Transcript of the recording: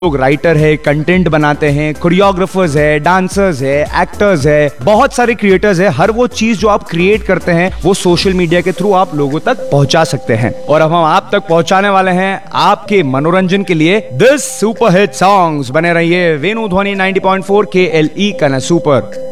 लोग राइटर है, कंटेंट बनाते हैं, कोरियोग्राफर्स है, डांसर्स है, एक्टर्स है, बहुत सारे क्रिएटर्स है। हर वो चीज जो आप क्रिएट करते हैं वो सोशल मीडिया के थ्रू आप लोगों तक पहुंचा सकते हैं। और अब हम आप तक पहुंचाने वाले हैं आपके मनोरंजन के लिए दिस सुपर हिट सॉन्ग्स। बने रहिए वेणु ध्वनि 90.4 KLE कना सुपर।